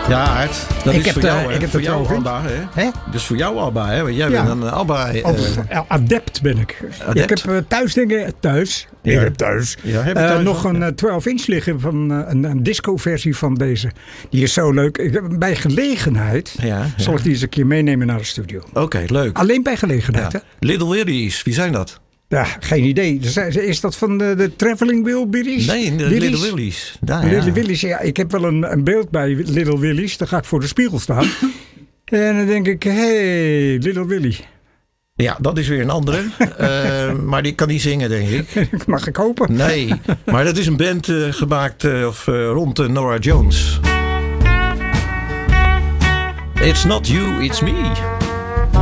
Ja, Aart. Dat Ik is heb voor de- jou, hè? ik heb voor de jou 12 Abba, hè? Hè? Dus voor jou Abba, hè? Want jij Ja. bent een Abba. Adept ben ik. Adept? Ik heb thuis dingen... Thuis? Ja. Ik heb thuis. Ja, heb je thuis nog ook? een 12-inch liggen van een disco-versie van deze. Die is zo leuk. Bij gelegenheid Ja, zal ik die eens een keer meenemen naar de studio. Oké, leuk. Alleen bij gelegenheid, Ja. hè? Little Willies, wie zijn dat? Ja, geen idee. Is dat van de Traveling Wilburys? Nee, de Little Willies. Daar, ja. Little Willies, ja. Ik heb wel een beeld bij Little Willies. Dan ga ik voor de spiegel staan. En dan denk ik, hey, Little Willy. Ja, dat is weer een andere. Maar die kan niet zingen, denk ik. Mag ik hopen? Nee, maar dat is een band gemaakt rond Norah Jones. It's not you, it's me.